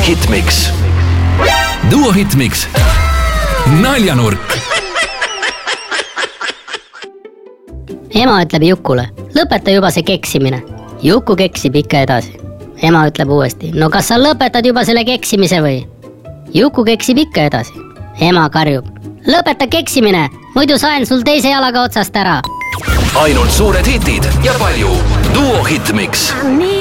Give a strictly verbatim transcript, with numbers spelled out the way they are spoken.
Hitmix. Duo Hitmix. Naljanurk. Ema ütleb Jukule, lõpeta juba see keksimine. Juku keksib ikka edasi. Ema ütleb uuesti, no kas sa lõpetad juba selle keksimise või? Juku keksib ikka edasi. Ema karjub, lõpeta keksimine, muidu saen sul teise jalaga otsast ära. Ainult suured hitid ja palju Duo Hitmix.